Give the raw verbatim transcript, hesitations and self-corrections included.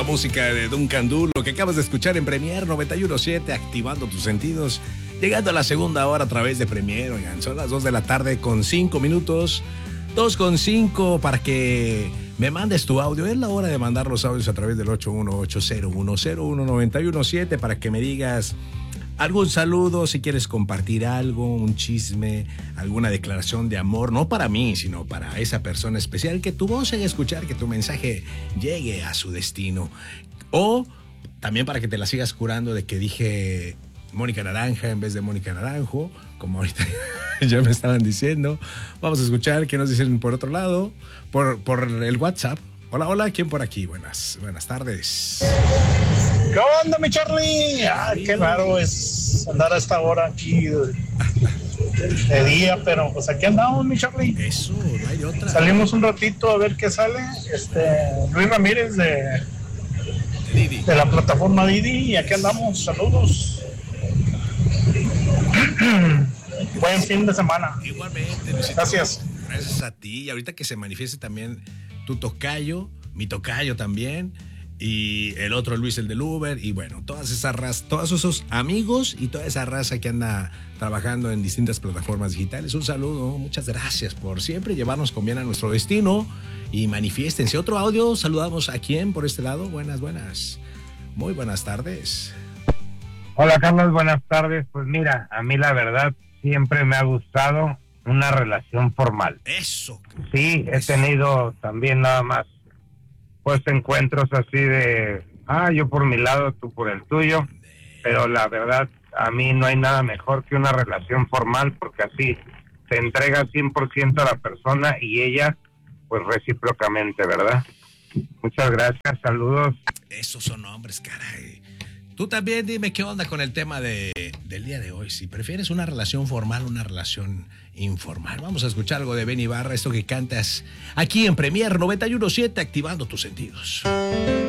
la música de Duncan Du, lo que acabas de escuchar en Premier noventa y uno punto siete, activando tus sentidos. Llegando a la segunda hora a través de Premier, oigan, son las dos de la tarde con cinco minutos. dos con cinco para que me mandes tu audio. Es la hora de mandar los audios a través del ocho uno ocho cero uno cero uno nueve uno siete para que me digas algún saludo, si quieres compartir algo, un chisme, alguna declaración de amor, no para mí, sino para esa persona especial, que tu voz se haga escuchar, que tu mensaje llegue a su destino. O también para que te la sigas curando de que dije Mónica Naranja en vez de Mónica Naranjo, como ahorita ya me estaban diciendo. Vamos a escuchar qué nos dicen por otro lado, por, por el WhatsApp. Hola, hola, ¿quién por aquí? Buenas, buenas tardes. ¿Qué onda, mi Charlie? Ay, qué raro es andar a esta hora aquí de, de día, pero pues aquí andamos, mi Charlie. Eso, no hay otra. Salimos un ratito a ver qué sale. Este, Luis Ramírez de, Didi. de la plataforma Didi, y aquí andamos. Saludos. Buen fin de semana. Igualmente, Luisito. Gracias. Gracias a ti. Y ahorita que se manifieste también tu tocayo, mi tocayo también, y el otro Luis, el del Uber, y bueno, todas esas razas, todos esos amigos y toda esa raza que anda trabajando en distintas plataformas digitales. Un saludo, muchas gracias por siempre llevarnos con bien a nuestro destino y manifiéstense. Otro audio, saludamos a quién por este lado. Buenas, buenas. Muy buenas tardes. Hola, Carlos, buenas tardes. Pues mira, a mí la verdad siempre me ha gustado una relación formal. Eso. Sí, he Eso. tenido también nada más pues encuentros así de, ah, yo por mi lado, tú por el tuyo, pero la verdad a mí no hay nada mejor que una relación formal, porque así te entrega cien por ciento a la persona y ella pues recíprocamente, ¿verdad? Muchas gracias, saludos. Esos son hombres, caray. Tú también dime qué onda con el tema de, del día de hoy. Si prefieres una relación formal o una relación informal. Vamos a escuchar algo de Benny Barra, esto que cantas aquí en Premier noventa y uno punto siete, activando tus sentidos.